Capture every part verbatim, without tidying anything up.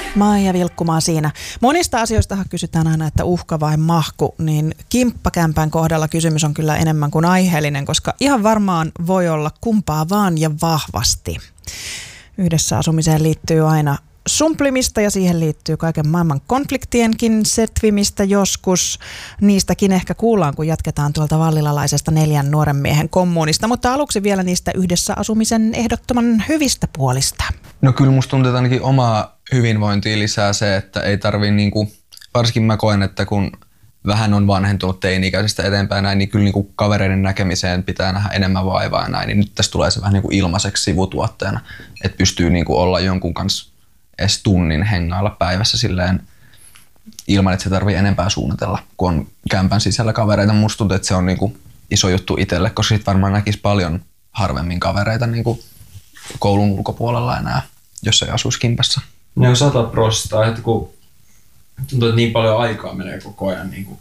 Maija Vilkkumaa siinä. Monista asioistahan kysytään aina, että uhka vai mahku, niin kimppakämpän kohdalla kysymys on kyllä enemmän kuin aiheellinen, koska ihan varmaan voi olla kumpaa vaan ja vahvasti. Yhdessä asumiseen liittyy aina sumplimista ja siihen liittyy kaiken maailman konfliktienkin setvimistä joskus. Niistäkin ehkä kuullaan, kun jatketaan tuolta vallilalaisesta neljän nuoren miehen kommunista, mutta aluksi vielä niistä yhdessä asumisen ehdottoman hyvistä puolista. No kyllä musta tuntuu, että ainakin omaa hyvinvointia lisää se, että ei tarvii niinku, varsinkin mä koen, että kun vähän on vanhentunut teini-ikäisistä eteenpäin näin, niin kyllä niinku kavereiden näkemiseen pitää nähdä enemmän vaivaa ja näin, niin nyt tässä tulee se vähän niinku ilmaiseksi sivutuotteena, että pystyy niinku olla jonkun kanssa edes tunnin hengailla päivässä silleen ilman, että se tarvii enempää suunnitella, kun on kämpän sisällä kavereita. Musta tuntuu, että se on niinku iso juttu itselle, koska sit varmaan näkisi paljon harvemmin kavereita niinku koulun ulkopuolella enää, jos ei asuisi kimpässä. Ne on sata prosenttia, että kun tuntuu, että niin paljon aikaa menee koko ajan niin kuin,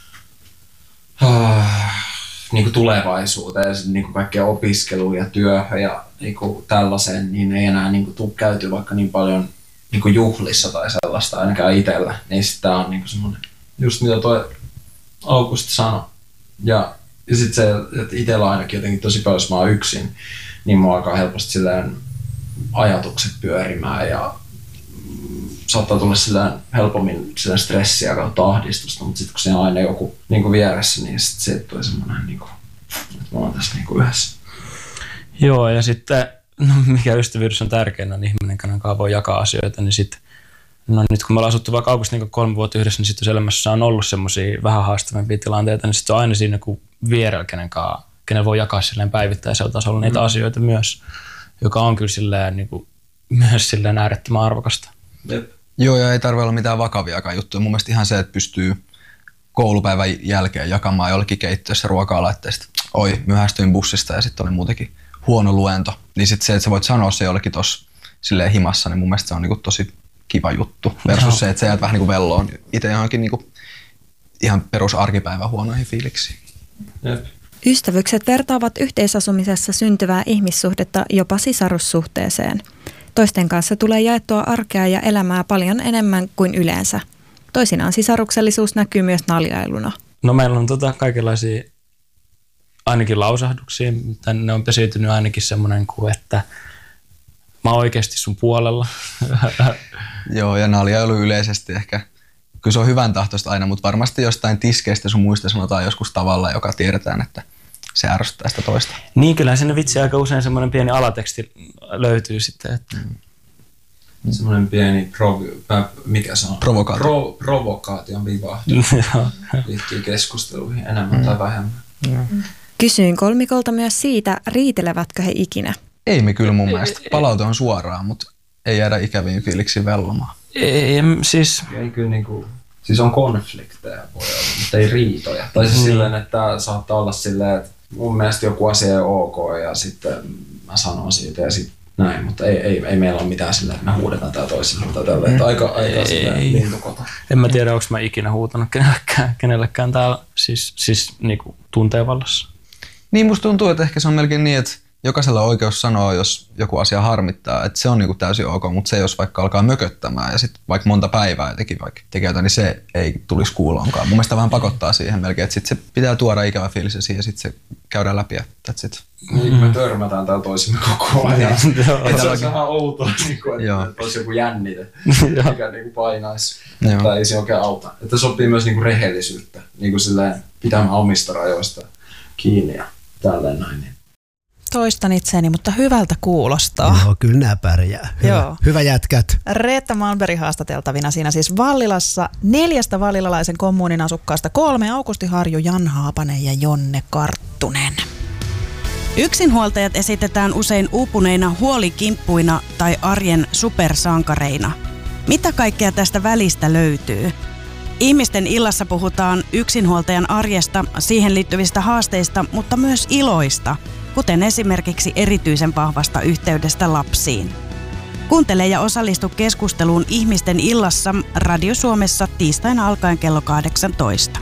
äh, niin kuin tulevaisuuteen, niin kuin kaikkea opiskeluun ja työhön ja niin kuin tällaiseen, niin ei enää niin kuin tule käyty vaikka niin paljon niin kuin juhlissa tai sellaista ainakaan itsellä. Niin sitten tää on niin kuin semmoinen, just mitä toi Aukusti sanoi. Ja, ja sitten se, että itsellä ainakin jotenkin tosi paljon, jos mä oon yksin, niin mua alkaa helposti silleen ajatukset pyörimään ja saattaa tulla silleen helpommin silleen stressiä kautta ahdistusta, mutta sitten kun se on aina joku niin kuin vieressä, niin sitten se tulee semmoinen, niin kuin, että me ollaan tässä niin kuin yhdessä. Joo, ja sitten no, mikä ystävyydessä on tärkeänä, on ihminen, kenen kanssa voi jakaa asioita, niin sitten no nyt kun me ollaan asuttu vaikka Augusti niin kolme vuotta yhdessä, niin sitten jos elämässä on ollut semmoisia vähän haastavampia tilanteita, niin sitten on aina siinä joku vierellä, kenen kanssa, kenen voi jakaa silleen päivittäisellä tasolla niitä mm. asioita myös, joka on kyllä silleen, niin kuin, myös silleen äärettömän arvokasta. Jep. Joo, ja ei tarvitse olla mitään vakaviakaan juttuja. Mun mielestä ihan se, että pystyy koulupäivän jälkeen jakamaan jollekin keittiössä ruoka-alaitteesta. Oi, myöhästyin bussista ja sitten oli muutenkin huono luento. Niin sitten se, että sä voit sanoa se jollekin tossa silleen himassa, niin mun mielestä se on niinku tosi kiva juttu. Versus no. se, että sä jäät vähän niinku velloon itse johonkin niinku ihan perus arkipäivän huonoihin fiiliksiin. Jep. Ystävykset vertaavat yhteisasumisessa syntyvää ihmissuhdetta jopa sisarussuhteeseen. Toisten kanssa tulee jaettua arkea ja elämää paljon enemmän kuin yleensä. Toisinaan sisaruksellisuus näkyy myös naljailuna. No meillä on tota kaikenlaisia ainakin lausahduksia, mutta ne on pesiytynyt ainakin semmoinen kuin, että mä oon oikeasti sun puolella. Joo, ja naljailu yleisesti ehkä. Kyllä se on hyvän tahtoista aina, mutta varmasti jostain tiskeistä sun muista sanotaan joskus tavalla, joka tiedetään, että se ärsyttää sitä toista. Niin, kyllähän sinne vitsi aika usein semmoinen pieni alateksti löytyy sitten. Että mm. Semmoinen pieni, provi, mikä se on? Provokaatio. Pro, provokaation vivahdus. Liittyy keskusteluihin enemmän mm. tai vähemmän. Mm. Kysyin kolmikolta myös siitä, riitelevätkö he ikinä. Ei me kyllä mun mielestä. Palaute on suoraan, mutta ei jäädä ikäviin fiiliksiin vellomaan. Ei, siis... Ei kyllä niinku... Siis on konflikteja voi olla, mutta ei riitoja. Tai siis mm. silleen, että saattaa olla silleen, että mun mielestä joku asia on ok ja sitten mä sanon siitä ja sitten näin, mutta ei, ei, ei meillä ole mitään silleen, että me huudetaan tää toisille tai tälleen. Että aika, aika silleen lintukota. En mä tiedä, onko mä ikinä huutanut kenellekään, kenellekään täällä siis, siis niinku tunteen vallassa. Niin musta tuntuu, että ehkä se on melkein niin, että jokaisella on oikeus sanoa, jos joku asia harmittaa, että se on niinku täysin ok, mutta se jos vaikka alkaa mököttämään ja sitten vaikka monta päivää teki vaikka tekee jotain, niin se ei tulisi kuuloonkaan. Mun mielestä vähän pakottaa siihen melkein, että sit se pitää tuoda ikävä fiilis siihen ja sitten se käydään läpi ja that's it. Niin, me törmätään täällä toisimme koko ajan. Että se on vähän outoa, että olisi joku jännite, mikä niinku painaisi. Tai ei se oikein auta. Että sopii myös niinku rehellisyyttä, niinku silleen pitämään omista rajoista kiinni ja tälleen näin. Toistan itseäni, mutta hyvältä kuulostaa. Joo, kyllä nämä pärjää. Hyvä, Joo. Hyvä jätkät. Reetta Malmberg haastateltavina siinä siis Vallilassa neljästä vallilalaisen kommunin asukkaasta kolme: Aukusti Harju, Jan Haapanen ja Jonne Karttunen. Yksinhuoltajat esitetään usein uupuneina huolikimppuina tai arjen supersankareina. Mitä kaikkea tästä välistä löytyy? Ihmisten illassa puhutaan yksinhuoltajan arjesta, siihen liittyvistä haasteista, mutta myös iloista, kuten esimerkiksi erityisen vahvasta yhteydestä lapsiin. Kuuntele ja osallistu keskusteluun Ihmisten illassa Radio Suomessa tiistaina alkaen kello kahdeksantoista.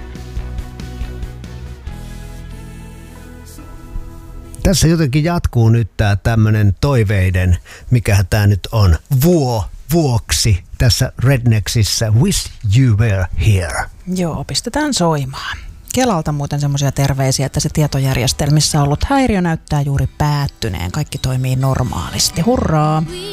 Tässä jotenkin jatkuu nyt tää tämmönen toiveiden, mikähän tää nyt on, vuo, vuoksi tässä Rednecksissä Wish You Were Here. Joo, pistetään soimaan. Kelalta muuten semmoisia terveisiä, että se tietojärjestelmissä ollut häiriö näyttää juuri päättyneen. Kaikki toimii normaalisti. Hurraa!